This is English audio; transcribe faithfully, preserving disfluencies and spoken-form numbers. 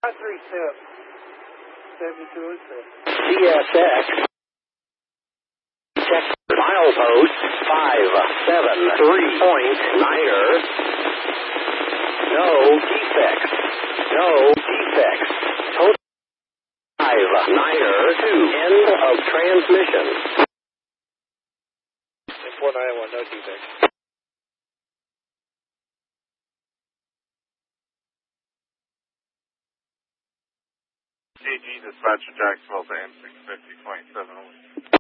three six, seven two oh six. C S X. Check milepost five seven three point niner. No defects. No defects. Total five niner two. End of transmission. four nine one, no defects. K G dispatcher Jacksonville to M six fifty point seven.